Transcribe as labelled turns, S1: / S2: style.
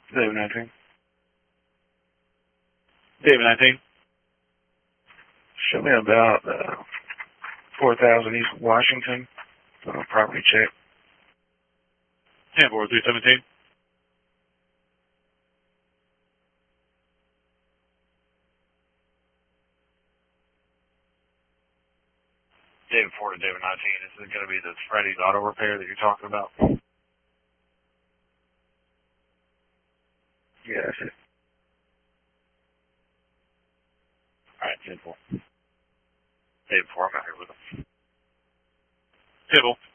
S1: David 19.
S2: David 19.
S1: Show me about 4,000 East Washington. Property check.
S2: 10-4-317. David 4 to David 19. Is it going to be the Freddy's Auto Repair that you're talking about?
S1: Yeah, that's it.
S2: Alright, 10-4. David 4, I'm out here with him. 10-4.